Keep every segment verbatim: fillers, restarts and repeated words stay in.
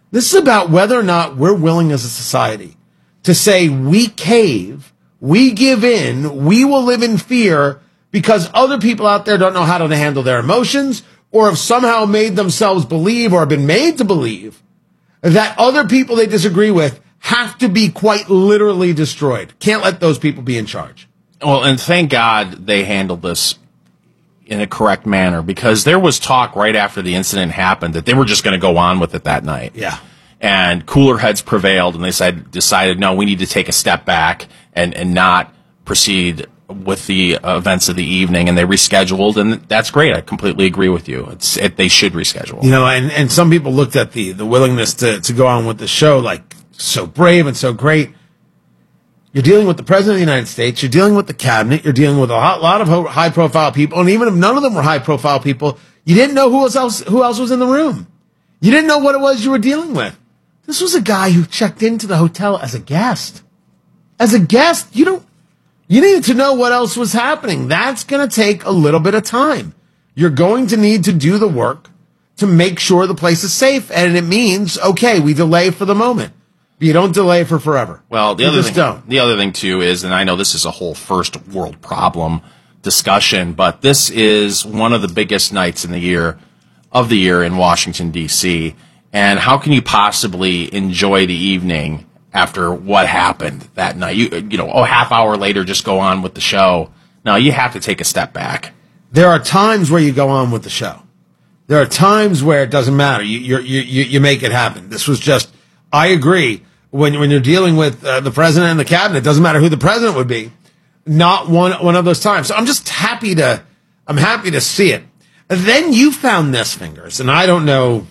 This is about whether or not we're willing as a society to say we cave, we give in, we will live in fear because other people out there don't know how to handle their emotions or have somehow made themselves believe or have been made to believe that other people they disagree with have to be quite literally destroyed. Can't let those people be in charge. Well, and thank God they handled this in a correct manner, because there was talk right after the incident happened that they were just going to go on with it that night. Yeah. And cooler heads prevailed, and they said, decided, no, we need to take a step back and, and not proceed with the events of the evening, and they rescheduled, and that's great. I completely agree with you. It's it, they should reschedule. You know, and, and some people looked at the, the willingness to, to go on with the show like so brave and so great. You're dealing with the President of the United States. You're dealing with the cabinet. You're dealing with a lot of high-profile people. And even if none of them were high-profile people, you didn't know who else, who else was in the room. You didn't know what it was you were dealing with. This was a guy who checked into the hotel as a guest. As a guest, you don't, you needed to know what else was happening. That's going to take a little bit of time. You're going to need to do the work to make sure the place is safe. And it means, okay, we delay for the moment. You don't delay for forever. Well, the you other just thing, don't. the other thing too is, and I know this is a whole first world problem discussion, but this is one of the biggest nights in the year of the year in Washington D C. And how can you possibly enjoy the evening after what happened that night? You, you know, a half hour later, just go on with the show. No, you have to take a step back. There are times where you go on with the show. There are times where it doesn't matter. You you you you make it happen. This was just. I agree. When when you're dealing with uh, the president and the cabinet, it doesn't matter who the president would be. Not one one of those times. So I'm just happy to I'm happy to see it. And then you found this, Fingers, and I don't know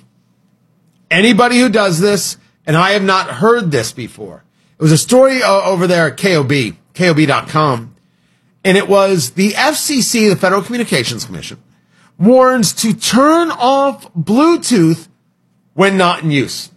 anybody who does this, and I have not heard this before. It was a story uh, over there at K O B, K O B dot com, and it was the F C C, the Federal Communications Commission, warns to turn off Bluetooth when not in use.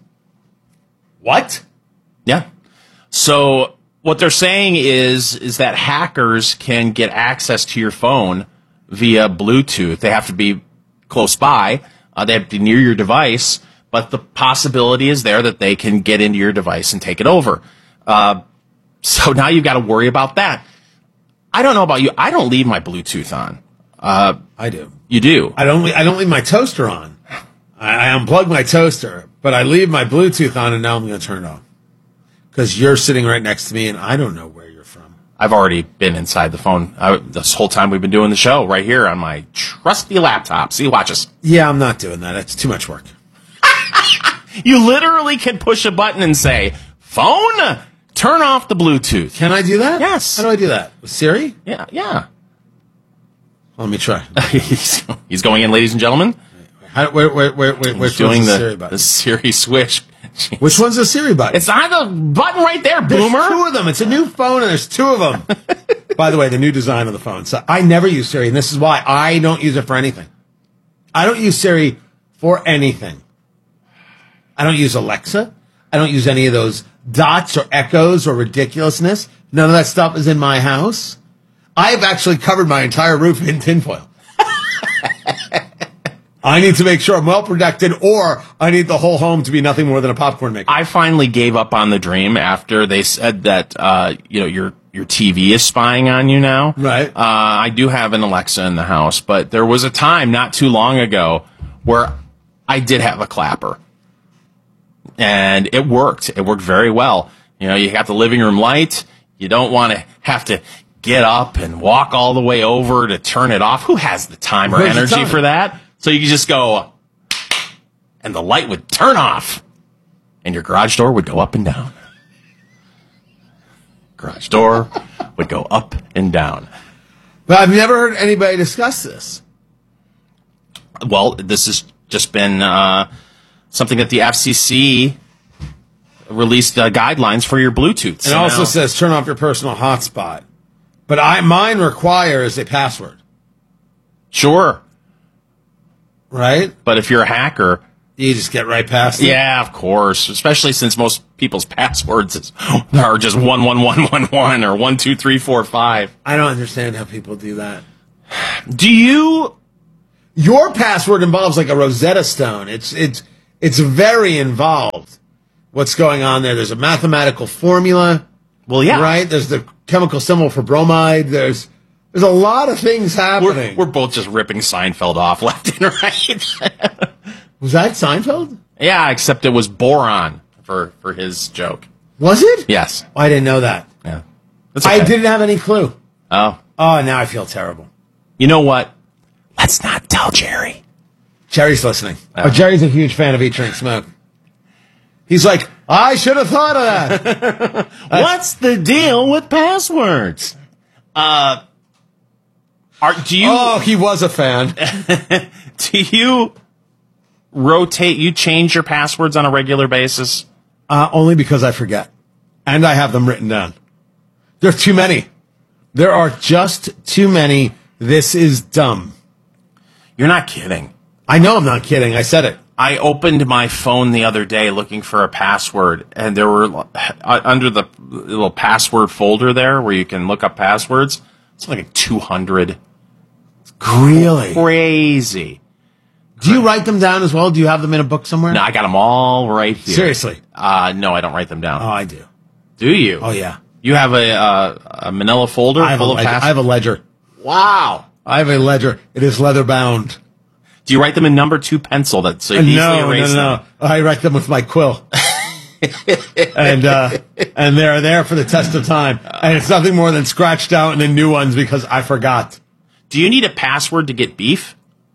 What? Yeah. So what they're saying is is that hackers can get access to your phone via Bluetooth. They have to be close by. Uh, they have to be near your device. But the possibility is there that they can get into your device and take it over. Uh, so now you've got to worry about that. I don't know about you. I don't leave my Bluetooth on. Uh, I do. You do? I don't. I don't leave my toaster on. I, I unplug my toaster, but I leave my Bluetooth on, and now I'm going to turn it off. Because you're sitting right next to me, and I don't know where you're from. I've already been inside the phone I, this whole time we've been doing the show, right here on my trusty laptop. See, watch us. Yeah, I'm not doing that. It's too much work. You literally can push a button and say, phone, turn off the Bluetooth. Can I do that? Yes. How do I do that? With Siri? Yeah, yeah. Let me try. he's, he's going in, ladies and gentlemen. How, wait, wait, wait, wait. He's Which doing one's the, the Siri button? The Siri switch. Jeez. Which one's the Siri button? It's on the button right there, Boomer. There's two of them. It's a new phone, and there's two of them. By the way, the new design of the phone. So I never use Siri, and this is why I don't use it for anything. I don't use Siri for anything. I don't use Alexa. I don't use any of those dots or echoes or ridiculousness. None of that stuff is in my house. I have actually covered my entire roof in tinfoil. I need to make sure I'm well protected, or I need the whole home to be nothing more than a popcorn maker. I finally gave up on the dream after they said that uh, you know your your T V is spying on you now. Right. Uh, I do have an Alexa in the house, but there was a time not too long ago where I did have a clapper, and it worked. It worked very well. You know, you got the living room light. You don't want to have to get up and walk all the way over to turn it off. Who has the time or Where's the energy time? for that? So you could just go, and the light would turn off, and your garage door would go up and down. Garage door would go up and down. But I've never heard anybody discuss this. Well, this has just been uh, something that the F C C released uh, guidelines for your Bluetooth. It also says turn off your personal hotspot. But I mine requires a password. Sure. Right? But if you're a hacker, you just get right past it. Yeah, of course. Especially since most people's passwords is, are just one one one one one or one two three four five. I don't understand how people do that. Do you? Your password involves like a Rosetta Stone. It's it's it's very involved. what's going on there. There's a mathematical formula. Well, yeah. Right? There's the chemical symbol for bromide. There's there's a lot of things happening. We're, we're both just ripping Seinfeld off left and right. Was that Seinfeld? Yeah, except it was boron for, for his joke. Was it? Yes. Oh, I didn't know that. Yeah. That's okay. I didn't have any clue. Oh. Oh, now I feel terrible. You know what? Let's not tell Jerry. Jerry's listening. Oh. Oh, Jerry's a huge fan of Eat, Drink, Smoke. He's like, I should have thought of that. What's the deal with passwords? Uh, are, do you? Oh, he was a fan. Do you rotate? You change your passwords on a regular basis? Uh, only because I forget, and I have them written down. There are too many. There are just too many. This is dumb. You're not kidding. I know I'm not kidding. I said it. I opened my phone the other day looking for a password, and there were uh, under the little password folder there where you can look up passwords. It's like two hundred. It's really crazy. Do you write them down as well? Do you have them in a book somewhere? No, I got them all right here. Seriously? Uh, no, I don't write them down. Oh, I do. Do you? Oh, yeah. You have a, uh, a manila folder I have, full a of ledger. passwords? I have a ledger. Wow. I have a ledger. It is leather bound. Do you write them in number two pencil that so you Uh, easily no, erase no, no, them? no. I write them with my quill. and uh, and they're there for the test of time. And it's nothing more than scratched out and then new ones because I forgot. Do you need a password to get beef?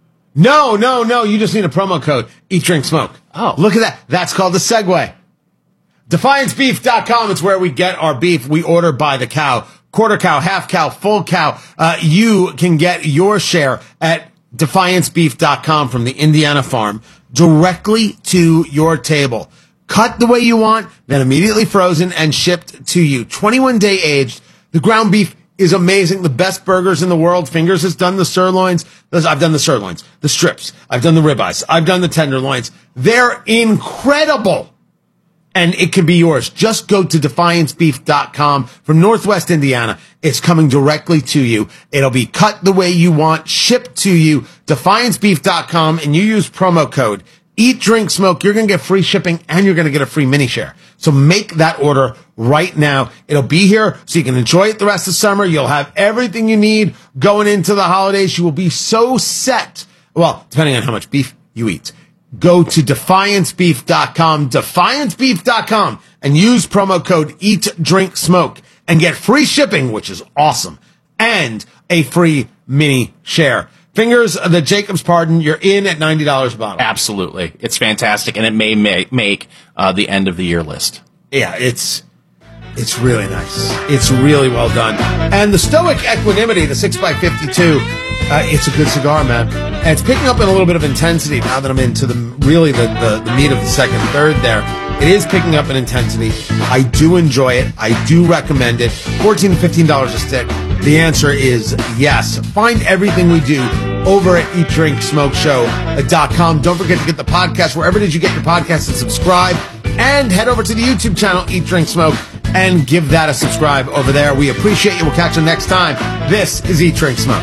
No, no, no. You just need a promo code. Eat, Drink, Smoke. Oh. Look at that. That's called the segue. Defiance Beef dot com. It's where we get our beef. We order by the cow. Quarter cow, half cow, full cow. Uh, you can get your share at Defiance Beef dot com from the Indiana farm directly to your table. Cut the way you want, then immediately frozen and shipped to you. twenty-one day aged. The ground beef is amazing. The best burgers in the world. Fingers has done the sirloins. I've done the sirloins, the strips. I've done the ribeyes. I've done the tenderloins. They're incredible. And it can be yours. Just go to Defiance Beef dot com from Northwest Indiana. It's coming directly to you. It'll be cut the way you want, shipped to you. Defiance Beef dot com, and you use promo code Eat, Drink, Smoke. You're going to get free shipping, and you're going to get a free mini share. So make that order right now. It'll be here so you can enjoy it the rest of summer. You'll have everything you need going into the holidays. You will be so set. Well, depending on how much beef you eat. Go to Defiance Beef dot com, Defiance Beef dot com, and use promo code Eat, Drink, Smoke and get free shipping, which is awesome, and a free mini share. Fingers, the Jacob's Pardon, you're in at ninety dollars a bottle. Absolutely. It's fantastic, and it may make, make uh, the end of the year list. Yeah, it's it's really nice. It's really well done. And the Stoic Equanimity, the six by fifty-two, uh, it's a good cigar, man. And it's picking up in a little bit of intensity now that I'm into the really the, the, the meat of the second third there. It is picking up in intensity. I do enjoy it. I do recommend it. fourteen to fifteen dollars a stick. The answer is yes. Find everything we do over at eat drink smoke show dot com. Don't forget to get the podcast wherever did you get your podcast and subscribe. And head over to the YouTube channel, Eat, Drink, Smoke, and give that a subscribe over there. We appreciate you. We'll catch you next time. This is Eat, Drink, Smoke.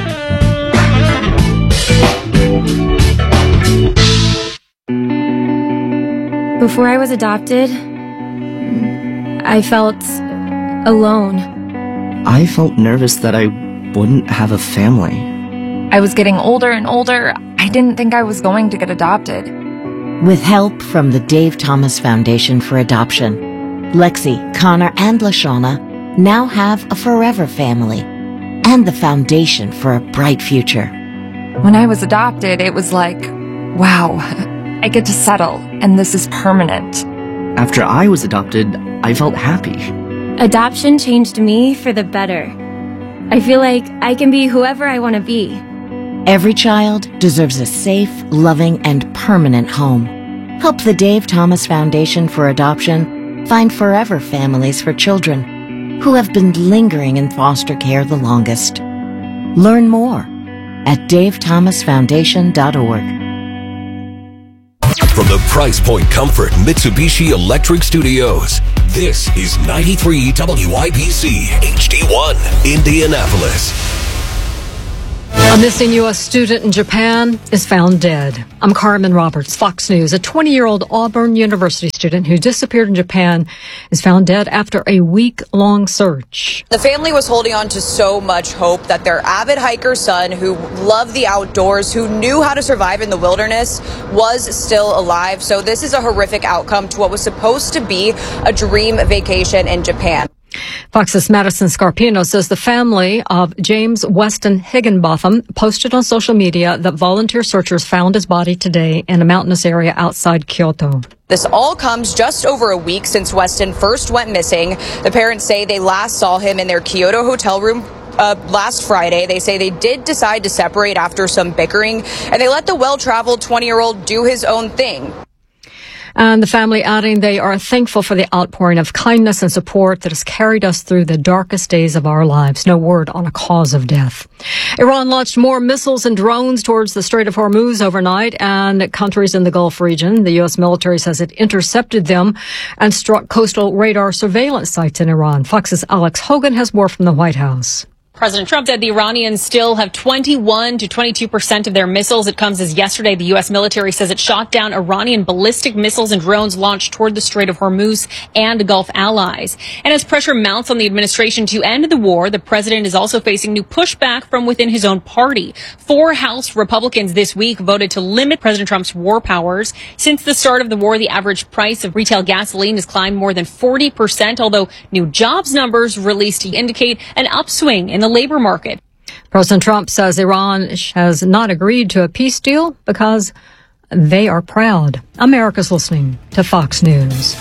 Before I was adopted, I felt alone. I felt nervous that I wouldn't have a family. I was getting older and older. I didn't think I was going to get adopted. With help from the Dave Thomas Foundation for Adoption, Lexi, Connor, and LaShawna now have a forever family and the foundation for a bright future. When I was adopted, it was like, wow, I get to settle, and this is permanent. After I was adopted, I felt happy. Adoption changed me for the better. I feel like I can be whoever I want to be. Every child deserves a safe, loving, and permanent home. Help the Dave Thomas Foundation for Adoption find forever families for children who have been lingering in foster care the longest. Learn more at dave thomas foundation dot org. From the Price Point Comfort Mitsubishi Electric Studios, this is ninety-three W I B C H D one, Indianapolis. A missing U S student in Japan is found dead. I'm Carmen Roberts, Fox News. A twenty-year-old Auburn University student who disappeared in Japan is found dead after a week-long search. The family was holding on to so much hope that their avid hiker son, who loved the outdoors, who knew how to survive in the wilderness, was still alive. So this is a horrific outcome to what was supposed to be a dream vacation in Japan. Fox's Madison Scarpino says the family of James Weston Higginbotham posted on social media that volunteer searchers found his body today in a mountainous area outside Kyoto. This all comes just over a week since Weston first went missing. The parents say they last saw him in their Kyoto hotel room Uh, last Friday. They say they did decide to separate after some bickering, and they let the well-traveled twenty-year-old do his own thing. And the family adding they are thankful for the outpouring of kindness and support that has carried us through the darkest days of our lives. No word on a cause of death. Iran launched more missiles and drones towards the Strait of Hormuz overnight and countries in the Gulf region. The U S military says it intercepted them and struck coastal radar surveillance sites in Iran. Fox's Alex Hogan has more from the White House. President Trump said the Iranians still have twenty-one to twenty-two percent of their missiles. It comes as yesterday the U S military says it shot down Iranian ballistic missiles and drones launched toward the Strait of Hormuz and Gulf allies. And as pressure mounts on the administration to end the war, the president is also facing new pushback from within his own party. Four House Republicans this week voted to limit President Trump's war powers. Since the start of the war, the average price of retail gasoline has climbed more than forty percent, although new jobs numbers released indicate an upswing in the labor market. President Trump says Iran has not agreed to a peace deal because they are proud. America's listening to Fox News.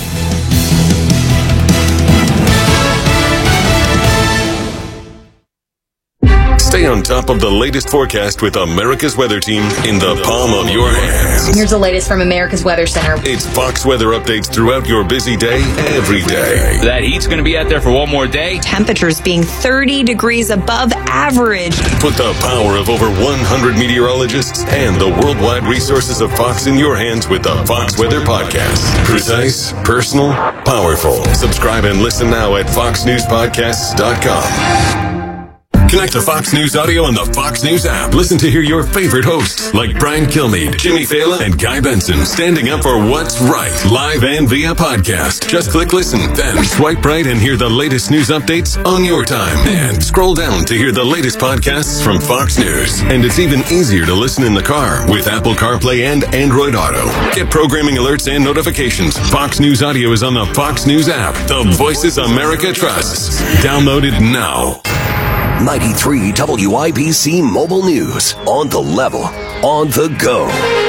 Stay on top of the latest forecast with America's Weather Team in the palm of your hands. Here's the latest from America's Weather Center. It's Fox weather updates throughout your busy day, every day. That heat's going to be out there for one more day. Temperatures being thirty degrees above average. Put the power of over one hundred meteorologists and the worldwide resources of Fox in your hands with the Fox Weather Podcast. Precise, personal, powerful. Subscribe and listen now at fox news podcasts dot com. Connect to Fox News Audio on the Fox News app. Listen to hear your favorite hosts like Brian Kilmeade, Jimmy Fallon, and Guy Benson standing up for what's right, live and via podcast. Just click listen, then swipe right and hear the latest news updates on your time. And scroll down to hear the latest podcasts from Fox News. And it's even easier to listen in the car with Apple CarPlay and Android Auto. Get programming alerts and notifications. Fox News Audio is on the Fox News app. The voices America trusts. Download it now. ninety-three W I B C Mobile News. On the level. On the go.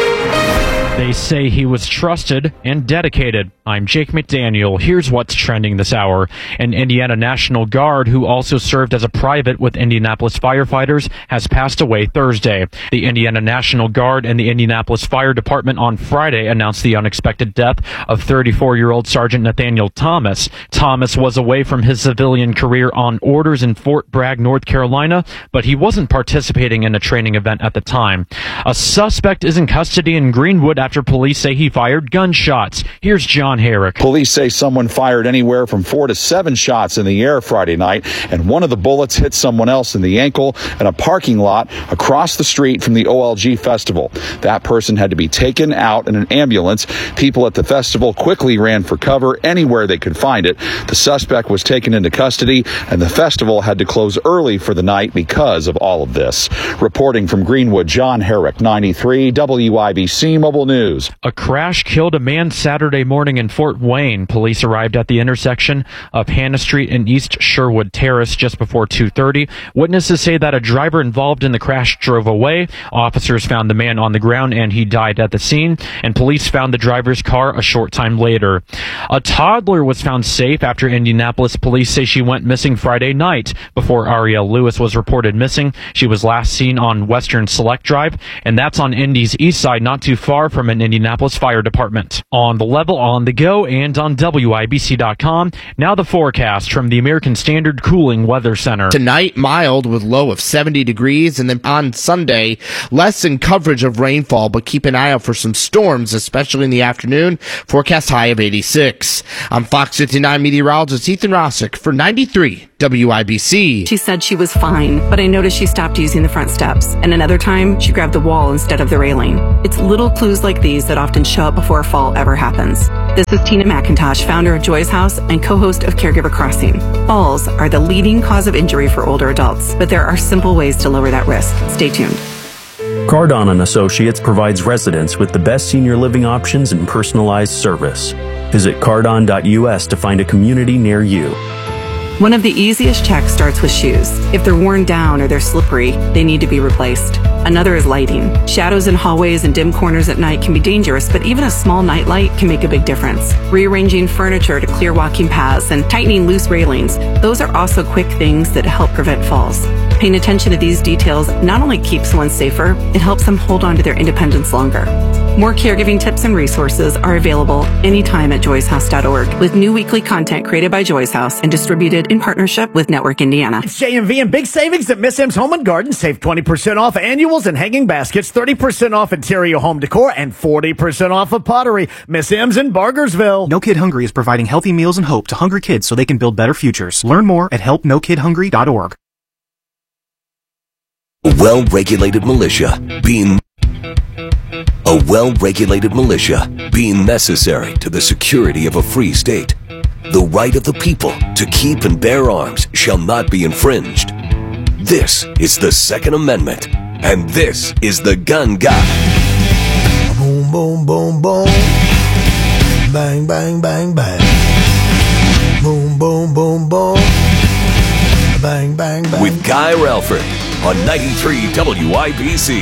They say he was trusted and dedicated. I'm Jake McDaniel. Here's what's trending this hour. An Indiana National Guard who also served as a private with Indianapolis firefighters has passed away Thursday. The Indiana National Guard and the Indianapolis Fire Department on Friday announced the unexpected death of thirty-four-year-old Sergeant Nathaniel Thomas. Thomas was away from his civilian career on orders in Fort Bragg, North Carolina, but he wasn't participating in a training event at the time. A suspect is in custody in Greenwood after police say he fired gunshots. Here's John Herrick. Police say someone fired anywhere from four to seven shots in the air Friday night, and one of the bullets hit someone else in the ankle in a parking lot across the street from the O L G festival. That person had to be taken out in an ambulance. People at the festival quickly ran for cover anywhere they could find it. The suspect was taken into custody, and the festival had to close early for the night because of all of this. Reporting from Greenwood, John Herrick, ninety-three W I B C Mobile News. A crash killed a man Saturday morning in Fort Wayne. Police arrived at the intersection of Hannah Street and East Sherwood Terrace just before two thirty. Witnesses say that a driver involved in the crash drove away. Officers found the man on the ground and he died at the scene, and police found the driver's car a short time later. A toddler was found safe after Indianapolis police say she went missing Friday night. Before Ariel Lewis was reported missing, she was last seen on Western Select Drive, and that's on Indy's east side, not too far from an Indianapolis Fire Department. On the level, on the go, and on W I B C dot com. Now the forecast from the American Standard Cooling Weather Center. Tonight, mild with low of seventy degrees, and then on Sunday, less in coverage of rainfall, but keep an eye out for some storms, especially in the afternoon. Forecast high of eighty-six. I'm Fox fifty-nine meteorologist Ethan Rossick for ninety-three W I B C. She said she was fine, but I noticed she stopped using the front steps. And another time, she grabbed the wall instead of the railing. It's little clues like these that often show up before a fall ever happens. This is Tina McIntosh, founder of Joy's House and co-host of Caregiver Crossing. Falls are the leading cause of injury for older adults, but there are simple ways to lower that risk. Stay tuned. Cardon and Associates provides residents with the best senior living options and personalized service. Visit cardon dot U S to find a community near you. One of the easiest checks starts with shoes. If they're worn down or they're slippery, they need to be replaced. Another is lighting. Shadows in hallways and dim corners at night can be dangerous, but even a small night light can make a big difference. Rearranging furniture to clear walking paths and tightening loose railings, those are also quick things that help prevent falls. Paying attention to these details not only keeps someone safer, it helps them hold on to their independence longer. More caregiving tips and resources are available anytime at joys house dot org, with new weekly content created by Joy's House and distributed in partnership with Network Indiana. It's J M V and big savings at Miss M's Home and Garden. Save twenty percent off annuals and hanging baskets, thirty percent off interior home decor, and forty percent off of pottery. Miss M's in Bargersville. No Kid Hungry is providing healthy meals and hope to hungry kids so they can build better futures. Learn more at help no kid hungry dot org. A well-regulated militia being a well-regulated militia being necessary to the security of a free state. The right of the people to keep and bear arms shall not be infringed. This is the Second Amendment, and this is the Gun Guy. Boom, boom, boom, boom. Bang, bang, bang, bang. Boom, boom, boom, boom. Bang, bang, bang. With Guy Relford on ninety-three W I B C.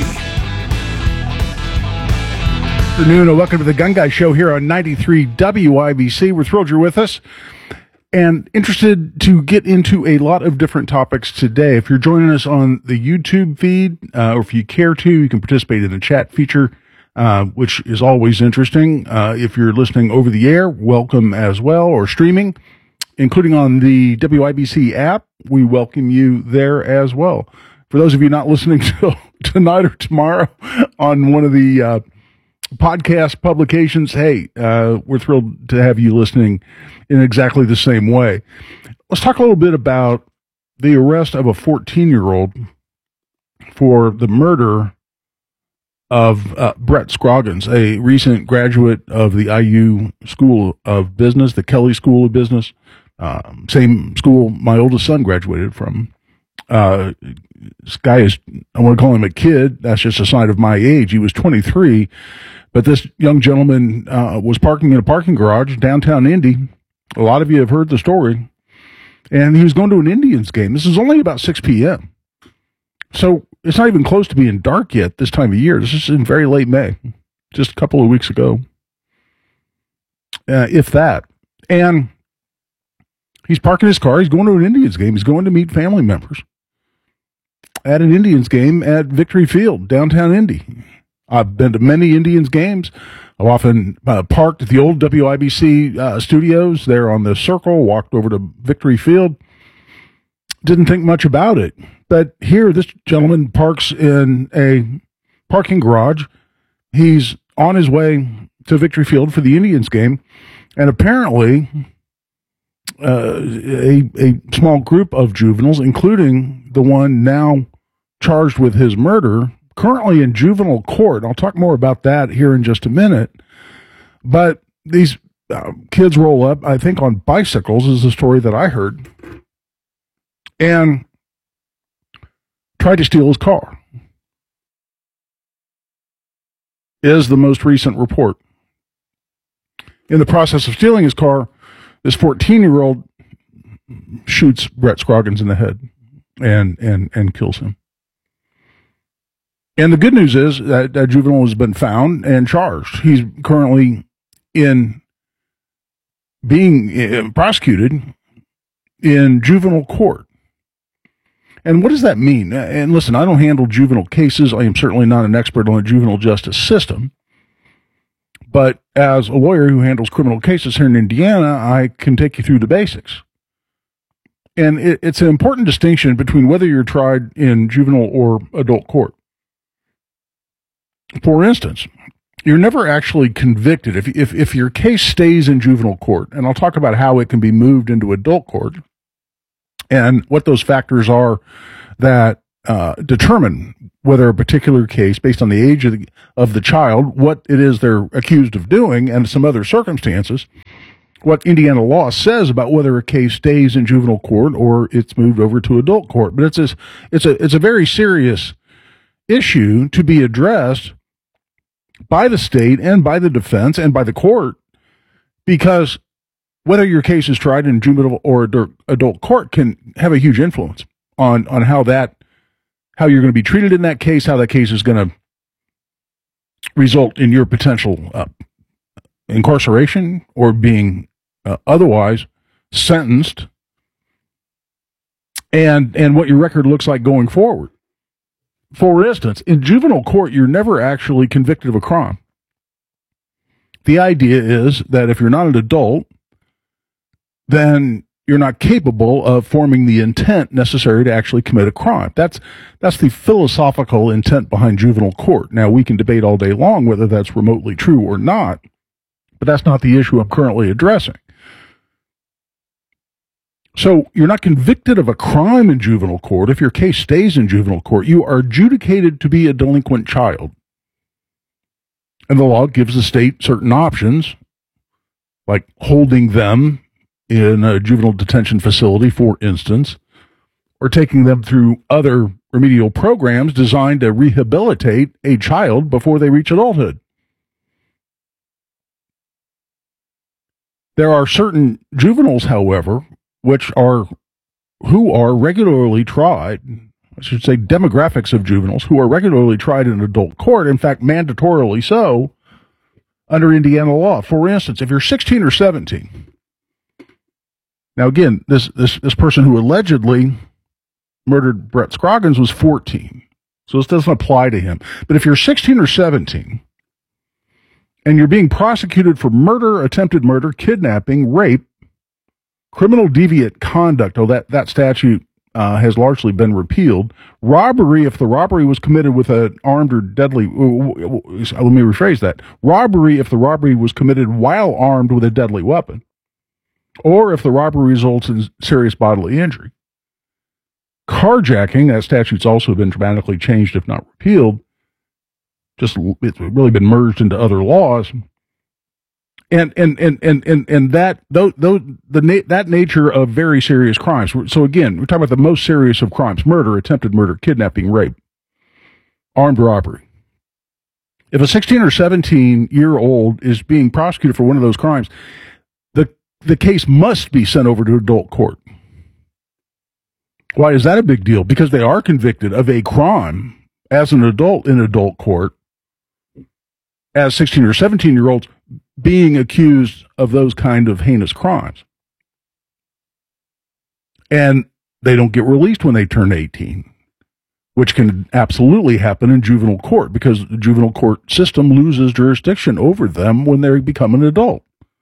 Good afternoon and welcome to the Gun Guy Show here on ninety-three W I B C. We're thrilled you're with us and interested to get into a lot of different topics today. If you're joining us on the YouTube feed, uh, or if you care to, you can participate in the chat feature, uh, which is always interesting. Uh, if you're listening over the air, welcome as well, or streaming, including on the W I B C app, we welcome you there as well. For those of you not listening till tonight or tomorrow on one of the uh, podcast publications, hey, uh, we're thrilled to have you listening in exactly the same way. Let's talk a little bit about the arrest of a fourteen-year-old for the murder of uh, Brett Scroggins, a recent graduate of the I U School of Business, the Kelley School of Business, um, same school my oldest son graduated from. Uh, this guy is, I want to call him a kid. That's just a sign of my age. He was twenty-three, but this young gentleman uh, was parking in a parking garage downtown Indy. A lot of you have heard the story. And he was going to an Indians game. This is only about six p.m. So it's not even close to being dark yet this time of year. This is in very late May, just a couple of weeks ago, uh, if that. And he's parking his car. He's going to an Indians game. He's going to meet family members at an Indians game at Victory Field, downtown Indy. I've been to many Indians games. I've often uh, parked at the old W I B C uh, studios there on the Circle, walked over to Victory Field. Didn't think much about it. But here, this gentleman parks in a parking garage. He's on his way to Victory Field for the Indians game. And apparently, uh, a, a small group of juveniles, including the one now charged with his murder, currently in juvenile court. I'll talk more about that here in just a minute. But these uh, kids roll up, I think on bicycles is the story that I heard, and tried to steal his car, is the most recent report. In the process of stealing his car, this fourteen-year-old shoots Brett Scroggins in the head and, and, and kills him. And the good news is that that juvenile has been found and charged. He's currently in being uh, prosecuted in juvenile court. And what does that mean? And listen, I don't handle juvenile cases. I am certainly not an expert on the juvenile justice system. But as a lawyer who handles criminal cases here in Indiana, I can take you through the basics. And it, it's an important distinction between whether you're tried in juvenile or adult court. For instance, you're never actually convicted. If, if, if your case stays in juvenile court, and I'll talk about how it can be moved into adult court, and what those factors are that uh, determine whether a particular case, based on the age of the, of the child, what it is they're accused of doing, and some other circumstances, what Indiana law says about whether a case stays in juvenile court or it's moved over to adult court. But it's a, it's a, it's a very serious issue to be addressed by the state and by the defense and by the court, because whether your case is tried in juvenile or adult court can have a huge influence on, on how that, how you're going to be treated in that case, how that case is going to result in your potential uh, incarceration or being uh, otherwise sentenced, and, and what your record looks like going forward. For instance, in juvenile court, you're never actually convicted of a crime. The idea is that if you're not an adult, then you're not capable of forming the intent necessary to actually commit a crime. That's that's the philosophical intent behind juvenile court. Now, we can debate all day long whether that's remotely true or not, but that's not the issue I'm currently addressing. So you're not convicted of a crime in juvenile court. If your case stays in juvenile court, you are adjudicated to be a delinquent child. And the law gives the state certain options, like holding them in a juvenile detention facility, for instance, or taking them through other remedial programs designed to rehabilitate a child before they reach adulthood. There are certain juveniles, however, which are, who are regularly tried, I should say demographics of juveniles, who are regularly tried in adult court, in fact, mandatorily so, under Indiana law. For instance, if you're sixteen or seventeen, now again, this, this, this person who allegedly murdered Brett Scroggins was fourteen, so this doesn't apply to him. But if you're sixteen or seventeen, and you're being prosecuted for murder, attempted murder, kidnapping, rape, criminal deviant conduct, oh, that, that statute uh, has largely been repealed. Robbery, if the robbery was committed with an armed or deadly, let me rephrase that. Robbery, if the robbery was committed while armed with a deadly weapon, or if the robbery results in serious bodily injury. Carjacking, that statute's also been dramatically changed, if not repealed. Just, it's really been merged into other laws. And and and and and and that though though the na- that nature of very serious crimes. So again, we're talking about the most serious of crimes: murder, attempted murder, kidnapping, rape, armed robbery. If a sixteen or seventeen year old is being prosecuted for one of those crimes, the the case must be sent over to adult court. Why is that a big deal? Because they are convicted of a crime as an adult in adult court, as sixteen or seventeen year olds being accused of those kind of heinous crimes. And they don't get released when they turn eighteen, which can absolutely happen in juvenile court, because the juvenile court system loses jurisdiction over them when they become an adult.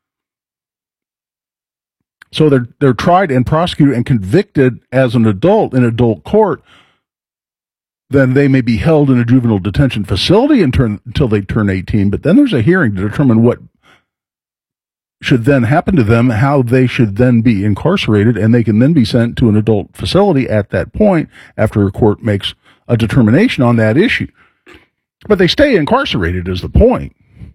So they're they're tried and prosecuted and convicted as an adult in adult court. Then they may be held in a juvenile detention facility and turn, until they turn eighteen. But then there's a hearing to determine what should then happen to them, how they should then be incarcerated, and they can then be sent to an adult facility at that point after a court makes a determination on that issue. But they stay incarcerated is the point.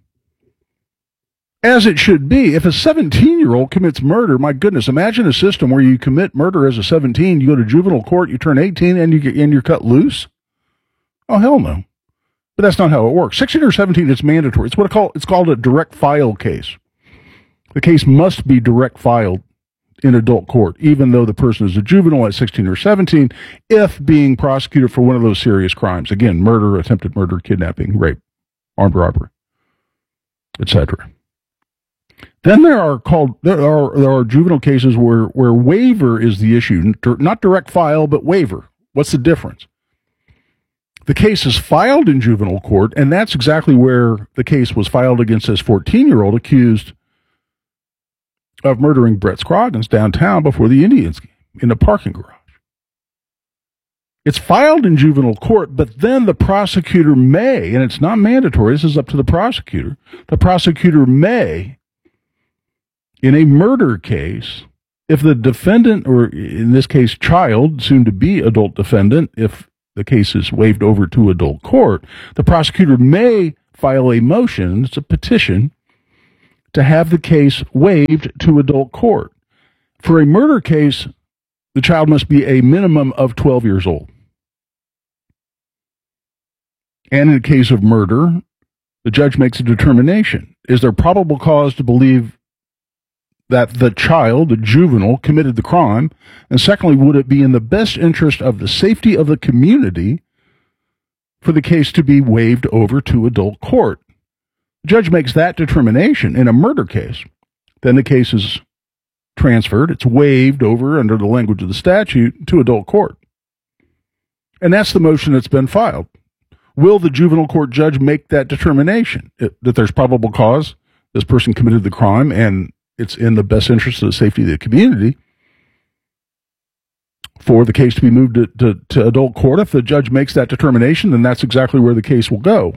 As it should be. If a seventeen-year-old commits murder, my goodness, imagine a system where you commit murder as a seventeen, you go to juvenile court, you turn eighteen, and, you get, and you're cut loose? Oh, hell no. But that's not how it works. sixteen or seventeen, it's mandatory. It's what it call, it's called a direct file case. The case must be direct filed in adult court, even though the person is a juvenile at sixteen or seventeen, if being prosecuted for one of those serious crimes. Again, murder, attempted murder, kidnapping, rape, armed robbery, et cetera. Then there are called there are there are juvenile cases where where waiver is the issue, not direct file, but waiver. What's the difference? The case is filed in juvenile court, and that's exactly where the case was filed against this fourteen-year-old accused of murdering Brett Scroggins downtown before the Indians game in a parking garage. It's filed in juvenile court, but then the prosecutor may, and it's not mandatory, this is up to the prosecutor, the prosecutor may, in a murder case, if the defendant, or in this case, child, soon to be adult defendant, if the case is waived over to adult court, the prosecutor may file a motion, it's a petition, to have the case waived to adult court. For a murder case, the child must be a minimum of twelve years old. And in a case of murder, the judge makes a determination. Is there probable cause to believe that the child, the juvenile, committed the crime? And secondly, would it be in the best interest of the safety of the community for the case to be waived over to adult court? The judge makes that determination in a murder case. Then the case is transferred. It's waived over under the language of the statute to adult court. And that's the motion that's been filed. Will the juvenile court judge make that determination it, that there's probable cause, this person committed the crime, and it's in the best interest of the safety of the community for the case to be moved to, to, to adult court? If the judge makes that determination, then that's exactly where the case will go.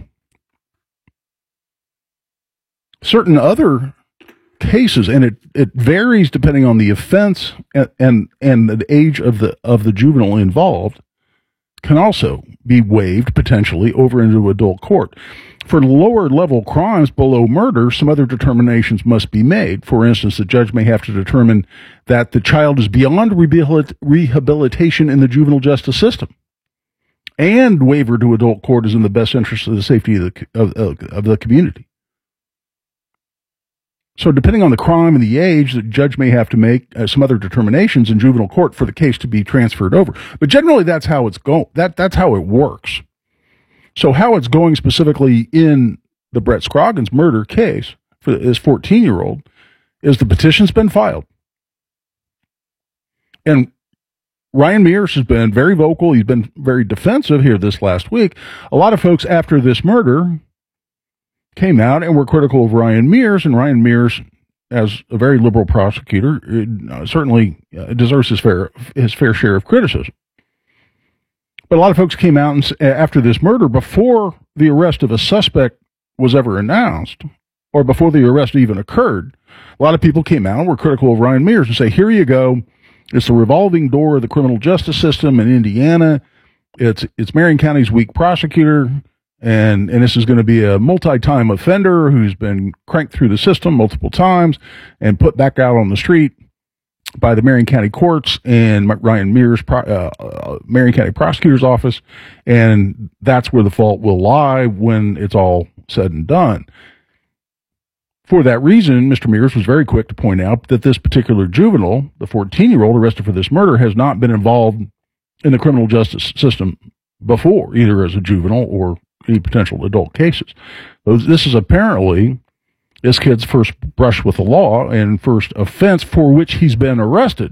Certain other cases, and it, it varies depending on the offense and, and, and the age of the, of the juvenile involved, can also be waived potentially over into adult court. For lower level crimes below murder, some other determinations must be made. For instance, the judge may have to determine that the child is beyond rehabilit- rehabilitation in the juvenile justice system, and waiver to adult court is in the best interest of the safety of the, of, of, of the community. So depending on the crime and the age, the judge may have to make uh, some other determinations in juvenile court for the case to be transferred over. But generally, that's how it's going. That, that's how it works. So how it's going specifically in the Brett Scroggins murder case for this fourteen-year-old is the petition's been filed. And Ryan Mears has been very vocal. He's been very defensive here this last week. A lot of folks after this murder came out and were critical of Ryan Mears, and Ryan Mears, as a very liberal prosecutor, uh, certainly uh, deserves his fair his fair share of criticism. But a lot of folks came out and, uh, after this murder, before the arrest of a suspect was ever announced, or before the arrest even occurred, a lot of people came out and were critical of Ryan Mears and say, here you go, it's the revolving door of the criminal justice system in Indiana, it's it's Marion County's weak prosecutor, And and this is going to be a multi-time offender who's been cranked through the system multiple times and put back out on the street by the Marion County courts and Ryan Mears, uh, uh, Marion County prosecutor's office. And that's where the fault will lie when it's all said and done. For that reason, Mister Mears was very quick to point out that this particular juvenile, the fourteen-year-old arrested for this murder, has not been involved in the criminal justice system before, either as a juvenile or any potential adult cases. So this is apparently this kid's first brush with the law and first offense for which he's been arrested.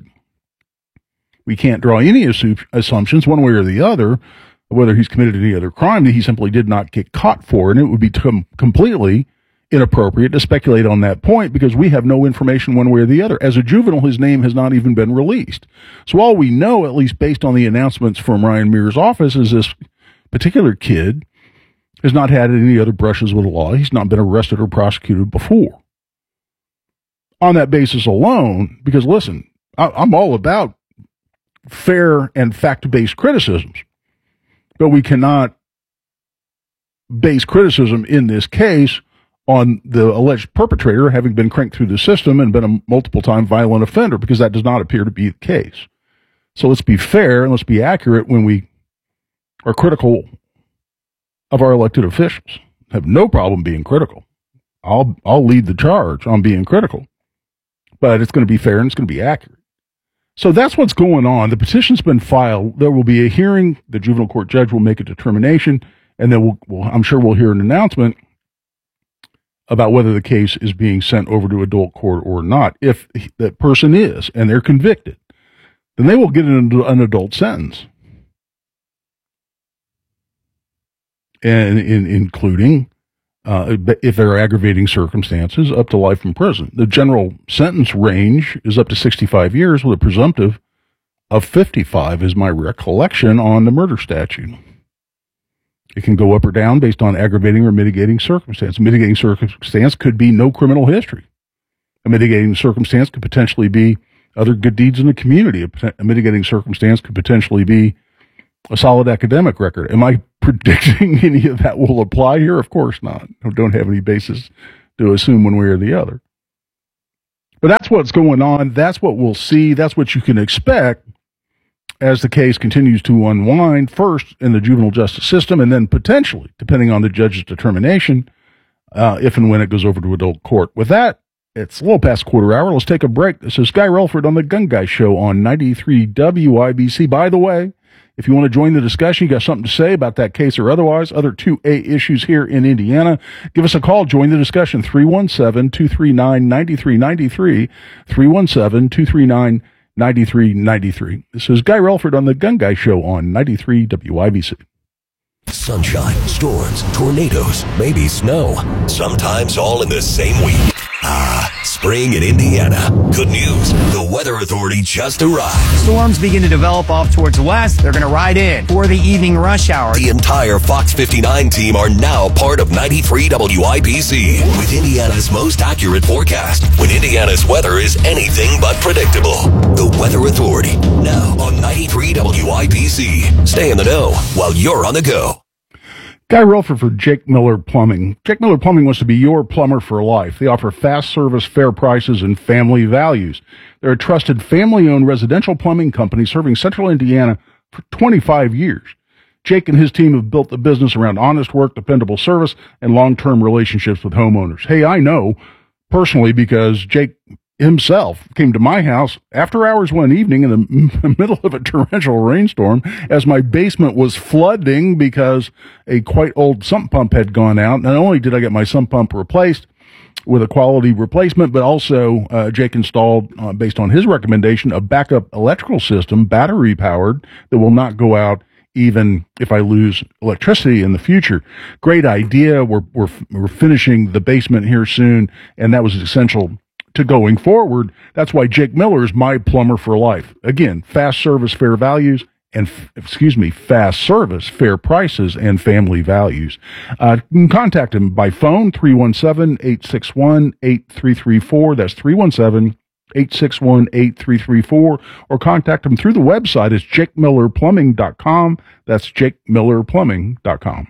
We can't draw any assu- assumptions one way or the other whether he's committed any other crime that he simply did not get caught for, and it would be com- completely inappropriate to speculate on that point because we have no information one way or the other. As a juvenile, his name has not even been released. So all we know, at least based on the announcements from Ryan Mears' office, is this particular kid has not had any other brushes with the law. He's not been arrested or prosecuted before. On that basis alone, because listen, I, I'm all about fair and fact-based criticisms, but we cannot base criticism in this case on the alleged perpetrator having been cranked through the system and been a multiple-time violent offender, because that does not appear to be the case. So let's be fair and let's be accurate when we are critical of our elected officials. I have no problem being critical. I'll I'll lead the charge on being critical, but it's going to be fair and it's going to be accurate. So that's what's going on. The petition's been filed. There will be a hearing. The juvenile court judge will make a determination, and then we'll, we'll I'm sure we'll hear an announcement about whether the case is being sent over to adult court or not. If that person is, and they're convicted, then they will get an, an adult sentence. And in, including, uh, if there are aggravating circumstances, up to life in prison. The general sentence range is up to sixty-five years with a presumptive of fifty-five, is my recollection on the murder statute. It can go up or down based on aggravating or mitigating circumstance. A mitigating circumstance could be no criminal history. A mitigating circumstance could potentially be other good deeds in the community. A, a mitigating circumstance could potentially be a solid academic record. Am I predicting any of that will apply here? Of course not. I don't have any basis to assume one way or the other. But that's what's going on. That's what we'll see. That's what you can expect as the case continues to unwind, first in the juvenile justice system, and then potentially, depending on the judge's determination, uh, if and when it goes over to adult court. With that, it's a little past quarter hour. Let's take a break. This is Guy Relford on the Gun Guy Show on ninety-three W I B C. By the way, if you want to join the discussion, you got something to say about that case or otherwise, other two A issues here in Indiana, give us a call. Join the discussion, three one seven, two three nine, nine three nine three, three one seven, two three nine, nine three nine three. This is Guy Relford on the Gun Guy Show on ninety-three W I B C. Sunshine, storms, tornadoes, maybe snow. Sometimes all in the same week. Ah, spring in Indiana. Good news. The Weather Authority just arrived. Storms begin to develop off towards the west. They're going to ride in for the evening rush hour. The entire Fox fifty-nine team are now part of ninety-three W I B C with Indiana's most accurate forecast when Indiana's weather is anything but predictable. The Weather Authority, now on ninety-three W I B C. Stay in the know while you're on the go. Guy Relford for Jake Miller Plumbing. Jake Miller Plumbing wants to be your plumber for life. They offer fast service, fair prices, and family values. They're a trusted family-owned residential plumbing company serving central Indiana for twenty-five years. Jake and his team have built the business around honest work, dependable service, and long-term relationships with homeowners. Hey, I know personally because Jake himself came to my house after hours one evening in the middle of a torrential rainstorm as my basement was flooding because a quite old sump pump had gone out. Not only did I get my sump pump replaced with a quality replacement, but also uh, Jake installed, uh, based on his recommendation, a backup electrical system, battery powered, that will not go out even if I lose electricity in the future. Great idea. We're, we're, we're finishing the basement here soon, and that was essential to going forward. That's why Jake Miller is my plumber for life. Again, fast service, fair values, and f- excuse me, fast service, fair prices, and family values. Uh, you can contact him by phone, three one seven, eight six one, eight three three four. That's three one seven, eight six one, eight three three four, or contact him through the website. It's jake miller plumbing dot com. That's jake miller plumbing dot com.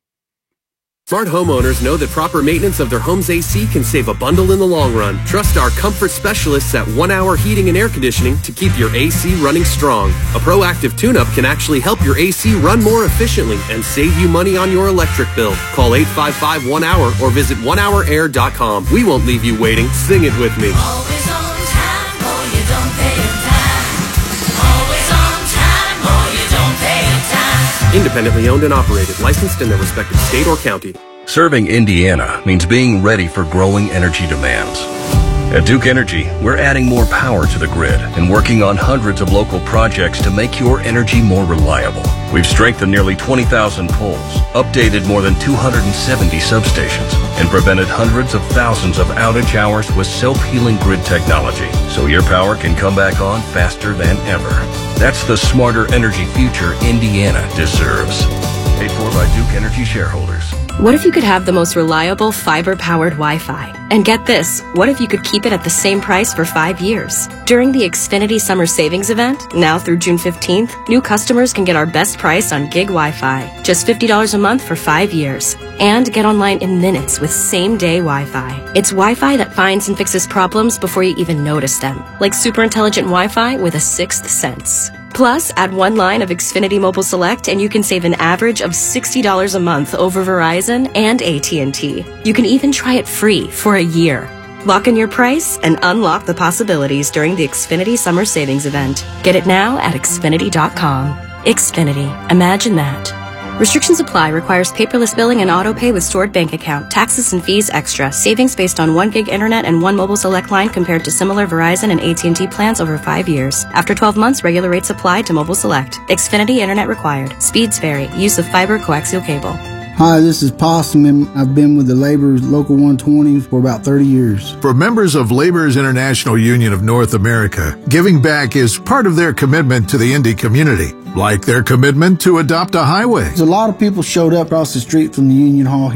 Smart homeowners know that proper maintenance of their home's A C can save a bundle in the long run. Trust our comfort specialists at One Hour Heating and Air Conditioning to keep your A C running strong. A proactive tune-up can actually help your A C run more efficiently and save you money on your electric bill. Call eight five five, one hour or visit one hour air dot com. We won't leave you waiting. Sing it with me. Always on time or you don't pay your time. Always on time or you don't pay your time. Independently owned and operated, licensed in their respective state or county. Serving Indiana means being ready for growing energy demands. At Duke Energy, we're adding more power to the grid and working on hundreds of local projects to make your energy more reliable. We've strengthened nearly twenty thousand poles, updated more than two hundred seventy substations, and prevented hundreds of thousands of outage hours with self-healing grid technology, so your power can come back on faster than ever. That's the smarter energy future Indiana deserves. Paid for by Duke Energy shareholders. What if you could have the most reliable fiber-powered Wi-Fi? And get this, what if you could keep it at the same price for five years? During the Xfinity Summer Savings Event, now through June fifteenth, new customers can get our best price on gig Wi-Fi, just fifty dollars a month for five years. And get online in minutes with same-day Wi-Fi. It's Wi-Fi that finds and fixes problems before you even notice them, like super intelligent Wi-Fi with a sixth sense. Plus, add one line of Xfinity Mobile Select and you can save an average of sixty dollars a month over Verizon and A T and T. You can even try it free for a year. Lock in your price and unlock the possibilities during the Xfinity Summer Savings Event. Get it now at Xfinity dot com. Xfinity. Imagine that. Restrictions apply. Requires paperless billing and auto pay with stored bank account. Taxes and fees extra. Savings based on one gig internet and one mobile select line compared to similar Verizon and A T and T plans over five years. After twelve months, regular rates apply to mobile select. Xfinity internet required. Speeds vary. Use of fiber coaxial cable. Hi, this is Possum, and I've been with the Laborers Local one twenty for about thirty years. For members of Laborers International Union of North America, giving back is part of their commitment to the Indy community, like their commitment to adopt a highway. A lot of people showed up across the street from the Union Hall here.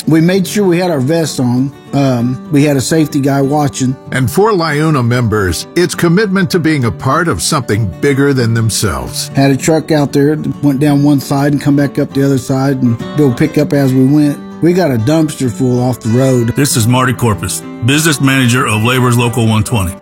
We made sure we had our vests on. Um, we had a safety guy watching. And for LiUNA members, it's commitment to being a part of something bigger than themselves. Had a truck out there that went down one side and come back up the other side and go pick up as we went. We got a dumpster full off the road. This is Marty Corpus, business manager of Labor's Local one twenty.